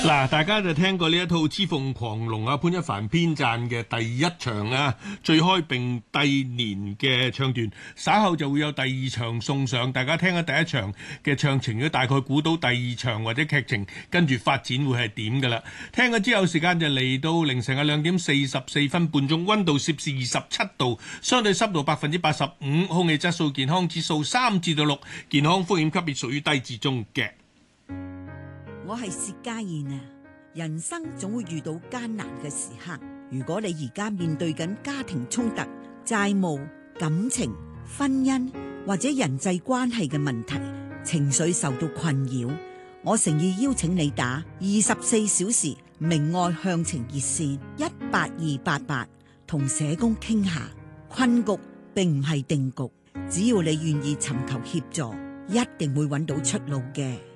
嗱，大家就聽過呢一套《雌鳳狂龍》啊，潘一帆編撰嘅第一場啊，最開並第年嘅唱段，稍後就會有第二場送上。大家聽咗第一場嘅唱情，都大概估到第二場或者劇情跟住發展會係點㗎啦。聽咗之後，時間就嚟到凌晨嘅2:44分半鐘，溫度攝氏27度，相對濕度85%，空氣質素健康指數3至6，健康風險級別屬於低至中嘅。 我係薛家燕啊！人生總會遇到艱難嘅時刻，如果你而家面對緊家庭衝突、債務、感情、婚姻或者人際關係嘅問題，情緒受到困擾，我誠意邀請你打24小時明愛向晴熱線18288，同社工傾下。困局並唔係定局，只要你願意尋求協助，一定會揾到出路嘅。